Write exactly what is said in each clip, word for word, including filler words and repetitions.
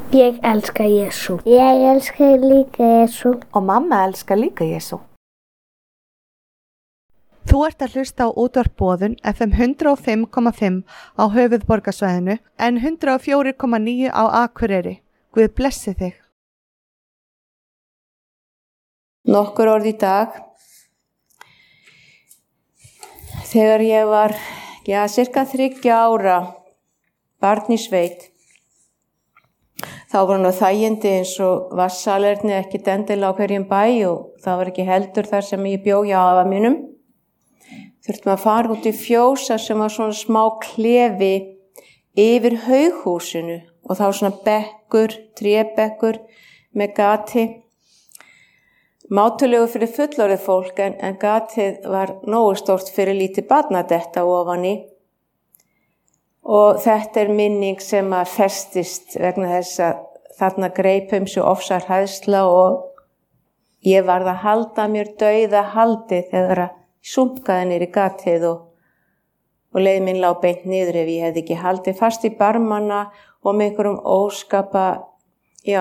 Ég elska Jesú. Ég elska líka Jesú. Og mamma elskar líka Jesú. Þú ert að hlusta á útvarp Boðun F M hundrað og fimm komma fimm á höfuðborgarsvæðinu en hundrað og fjögur komma níu á Akureyri. Guð blessi þig. Nokkur orð í dag. Þegar ég var, já, cirka þriggja ára, barn í sveit, þá var nú þægindi eins og vassalerni ekki endilega á hverjum bæ og það var ekki heldur þar sem ég bjó hjá afa mínum. Þurftum að fara út í fjósa sem var svona smá klefi yfir haughúsinu og þá svona bekkur, trébekkur með gati. Mátulegu fyrir fullorðið fólk en, en gatið var nógu stórt fyrir lítið barn að detta ofan í. Og þetta er minning sem að festist vegna þess að þarna greipum svo ofsar hræðsla og ég varð að halda mér dauða haldi þegar að sunkaði niður í gatið og, og leið minn lá beint niður ef ég hefði ekki haldið fast í barmana og með einhverjum óskapa, já,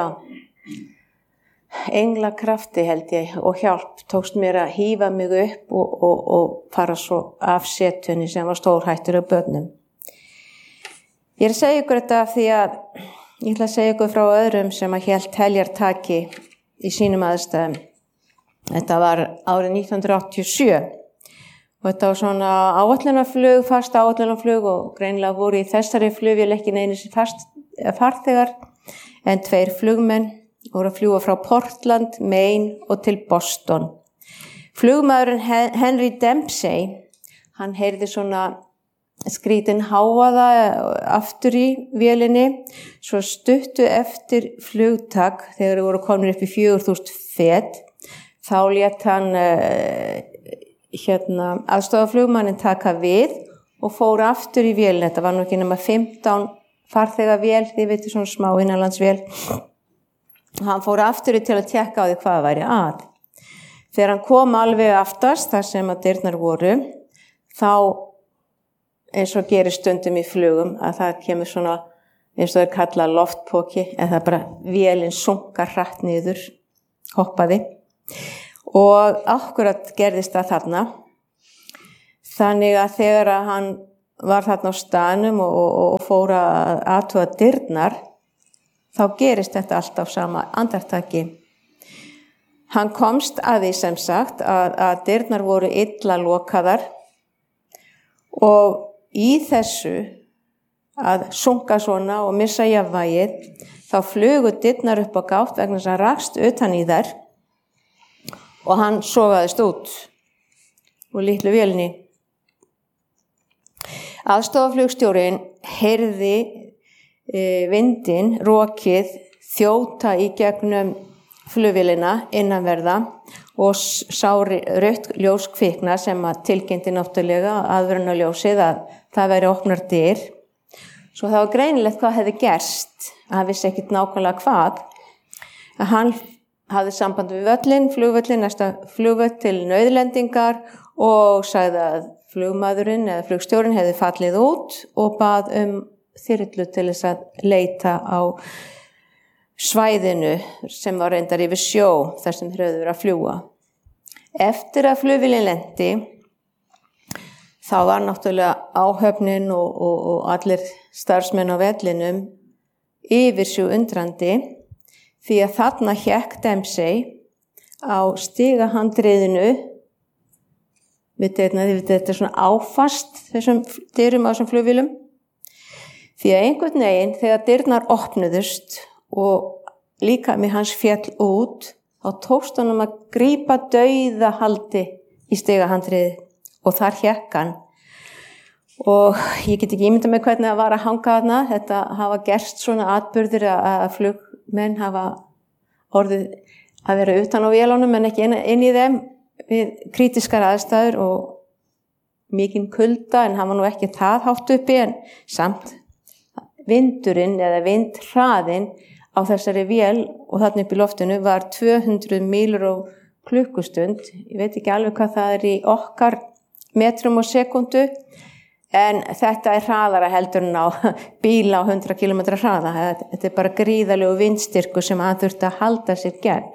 englakrafti held ég og hjálp tókst mér að hífa mig upp og, og, og fara svo af setunni sem var stórhættur af börnum. Ég er að segja ykkur þetta því að ég ætla að segja ykkur frá öðrum sem að hélt heljartaki í sínum aðstæðum. Þetta var árið nítján hundruð áttatíu og sjö. Og þetta var svona áætlunarflug, fast áætlunarflug og greinilega voru í þessari flugvél ekki neinir fast farþegar en tveir flugmenn voru að fljúga frá Portland, Maine og til Boston. Flugmaðurinn Henry Dempsey, hann heyrði svona skrítin hávaða aftur í vélinni, svo stuttu eftir flugtak þegar þeir voru komin upp í fjögur þúsund fet, þá lét hann uh, hérna, aðstofaflugmannin taka við og fór aftur í vélina. Þetta var nú ekki nema fimmtán farþega vél, þið veitir svona smá innanlandsvél. Hann fór aftur til að tjekka á því hvað væri að. Þegar hann kom alveg aftast, þar sem að dyrnar voru, þá eins og gerir stundum í flugum, að það kemur svona, eins og það er kallað loftpoki, en það bara vélinn sunkar hratt niður, hoppaði. Og akkurat gerðist það þarna. Þannig að þegar að hann var þarna á staðnum og, og, og fór að athuga dyrnar, þá gerist þetta alltaf sama andartaki. Hann komst að því sem sagt að, að dyrnar voru illa lokaðar og í þessu að sunka svona og missa jafnvægið, þá flugu dyrnar upp á gátt vegna þess að hann rakst utan í þær og hann sogaðist út úr litlu vélinni. Aðstofaflugstjórinn heyrði e, vindinn, rokið, þjóta í gegnum flugvélina innanverða og sá rautt ljós kvikna sem að tilkynnti náttúrulega aðvörunarljósið að það væri opnar dyr. Svo það var greinilegt hvað hefði gerst, að hann vissi ekkert nákvæmlega hvað, að hann hafði samband við völlin, flugvöllin, næsta flugvöll til nauðlendingar og sagði að flugmaðurinn eða flugstjórinn hefði fallið út og bað um þyrlu til þess að leita á svæðinu sem var reyndar yfir sjó þar sem þeir höfðu verið að fljúga. Eftir að flugvélin lenti, þá var náttúrulega áhöfnin og, og, og allir starfsmenn á vellinum yfir sjó undrandi því að þarna hékk Dempsey á stigahandriðinu, vitið þetta er svona áfast þessum dyrum á þessum flugvélum, því að einhvern veginn þegar dyrnar opnuðust og líka með hans féll út, þá tókst honum að grípa dauða haldi í stigahandriði og þar hékk hann. Og ég get ekki ímyndað með hvernig það var að hanga þarna, þetta hafa gerst svona atburðir að flugmenn hafa orðið að vera utan á vélunum en ekki inn, inn í þeim við krítiskar aðstæður og mikinn kulda en hann var nú ekki það hátt uppi en samt vindurinn eða vindhraðinn á þessari vél og þarna upp í loftinu var tvö hundruð mílur á klukkustund. Ég veit ekki alveg hvað það er í okkar metrum og sekundu En þetta er hraðara heldur en á bíla á hundrað kílómetra hraða. Þetta er bara gríðarlegu vindstyrkur sem hann þurfti að halda sér gegn.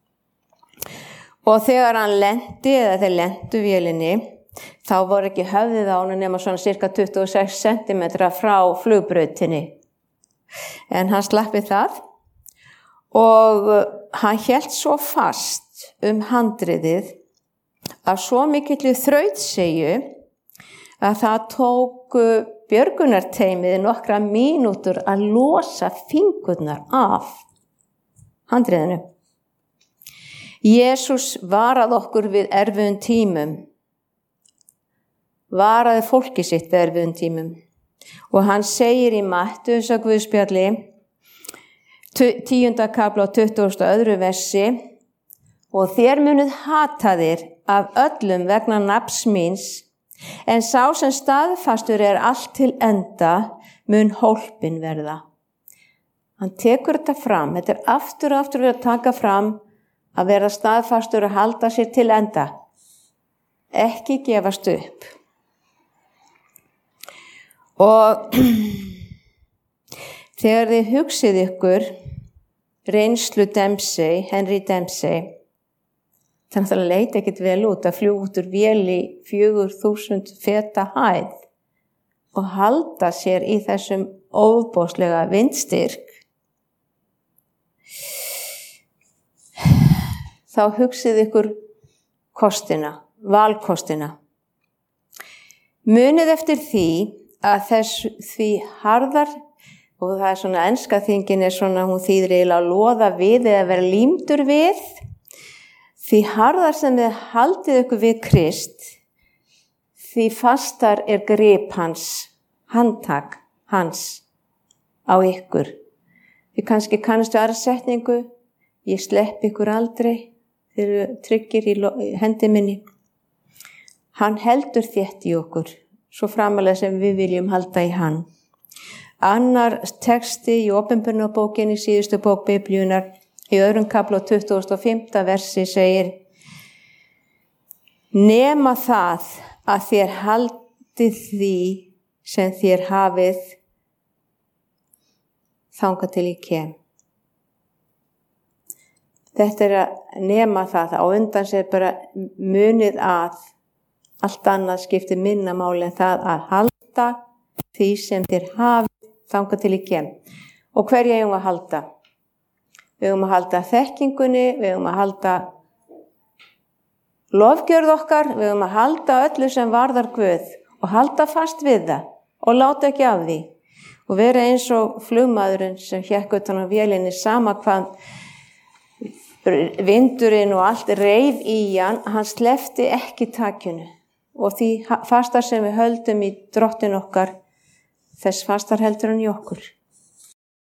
Og þegar hann lendi, eða þeir lendu vélinni, þá voru ekki höfðið á hann nema svona cirka tuttugu og sex sentimetra frá flugbrautinni. En hann slappi það og hann hélt svo fast um handriðið af svo mikilli þrautseigju að það tók björgunarteymið nokkra mínútur að losa fingurnar af handriðinu. Jesús varað okkur við erfiðum tímum, varaði fólki sitt við erfiðum tímum. Og hann segir í Mattheusar Guðspjalli, tíunda kafla og tuttugasta og öðru versi, og þér munuð hataðir af öllum vegna nafns míns, en sá sem staðfastur er allt til enda mun hólpin verða. Hann tekur þetta fram, þetta er aftur og aftur við að taka fram að vera staðfastur og halda sér til enda. Ekki gefast upp. Og þegar þið hugsið ykkur reynslu Dempsey, Henry Dempsey, þannig að það leit ekkit vel út að fljúga út úr vél í fjögur þúsund feta hæð og halda sér í þessum ofboðslega vindstyrk. Þá hugsið ykkur kostina, valkostina. Munið eftir því að þess því harðar, og það er svona enska þýðingin er svona, hún þýðir eiginlega að loða við eða vera límdur við, því harðar sem þið haldið ykkur við Krist, því fastar er grip hans, handtak hans á ykkur. Þið kannski kannastu aðra setningu, ég slepp ykkur aldrei, þeir eru tryggir í hendi minni. Hann heldur þétt í okkur, svo framalega sem við viljum halda í hann. Annar texti í Opinberunarbókinni, síðustu bók Biblíunnar, í öðrum kafla og tuttugasta og fimmta versi segir: nema það að þér haldið því sem þér hafið þangað til ég kem. Þetta er að nema það, á undan sér bara munið að allt annað skiptir minna máli en það að halda því sem þér hafið þangað til ég kem. Og hverja eigum að halda? Við eigum að halda þekkingunni, við eigum að halda lofgjörð okkar, við eigum að halda öllu sem varðar Guð og halda fast við það og láta ekki af því. Og vera eins og flugmaðurinn sem hékk utan á vélinni, sama hvað vindurinn og allt reif í hann, hann sleppti ekki takinu. Og því fastar sem við höldum í Drottin okkar, þess fastar heldur hann í okkur.